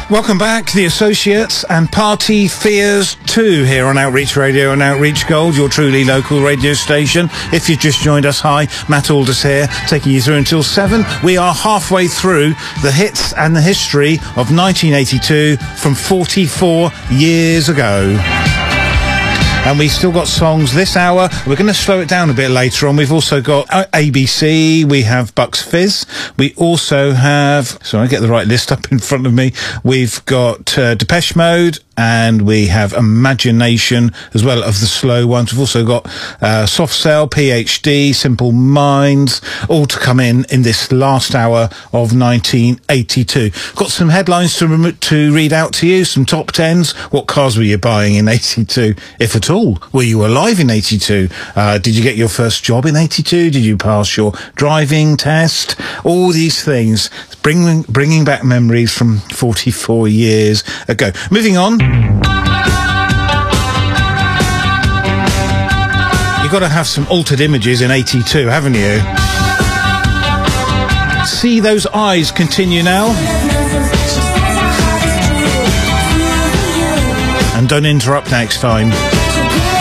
Welcome back, The Associates and Party Fears 2 here on Outreach Radio and Outreach Gold, your truly local radio station. If you've just joined us, hi, Matt Aldous here, taking you through until 7. We are halfway through the hits and the history of 1982 from 44 years ago. And we've still got songs this hour. We're going to slow it down a bit later on. We've also got ABC. We have Bucks Fizz. We also have... Sorry, get the right list up in front of me. We've got Depeche Mode. And we have Imagination as well of the slow ones. We've also got Soft Cell, PhD, Simple Minds, all to come in this last hour of 1982. Got some headlines to read out to you, some top tens. What cars were you buying in 82, if at all? Were you alive in 82? Did you get your first job in 82? Did you pass your driving test? All these things, bringing back memories from 44 years ago. Moving on. You've got to have some altered images in 82, haven't you? See those eyes continue now. And don't interrupt next time.